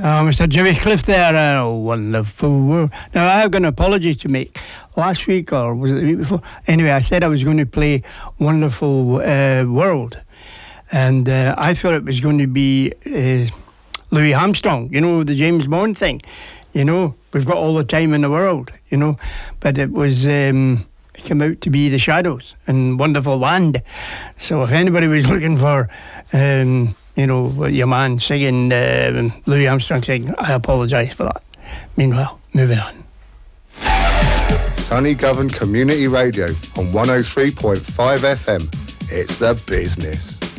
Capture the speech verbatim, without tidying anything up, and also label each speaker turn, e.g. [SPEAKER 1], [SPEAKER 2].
[SPEAKER 1] Uh, Mister Jimmy Cliff there, uh, a wonderful world. Now, I have got an apology to make. Last week, or was it the week before? Anyway, I said I was going to play Wonderful uh, World. And uh, I thought it was going to be uh, Louis Armstrong, you know, the James Bond thing. You know, we've got all the time in the world, you know. But it was, um, it came out to be The Shadows and Wonderful Land. So if anybody was looking for... Um, you know, your man singing, uh, Louis Armstrong singing, I apologise for that. Meanwhile, moving on.
[SPEAKER 2] Sunny Govan Community Radio on one oh three point five F M. It's the business.